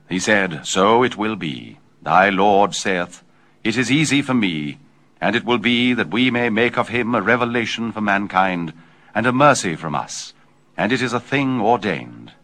He said, So it will be. Thy Lord saith, It is easy for me, and it will be that we may make of him a revelation for mankind, and a mercy from us, and it is a thing ordained.